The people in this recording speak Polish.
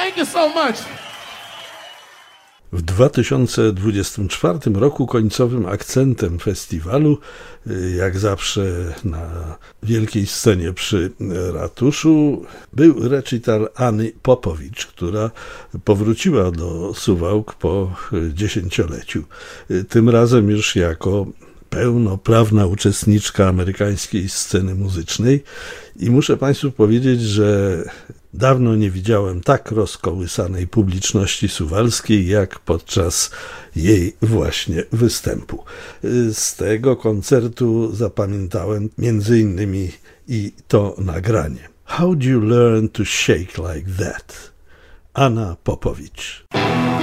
Thank you so much. W 2024 roku końcowym akcentem festiwalu, jak zawsze na wielkiej scenie przy ratuszu, był recital Anny Popowicz, która powróciła do Suwałk po 10-leciu. Tym razem już jako pełnoprawna uczestniczka amerykańskiej sceny muzycznej i muszę Państwu powiedzieć, że dawno nie widziałem tak rozkołysanej publiczności suwalskiej jak podczas jej właśnie występu. Z tego koncertu zapamiętałem m.in. i to nagranie. How do you learn to shake like that? Anna Popowicz.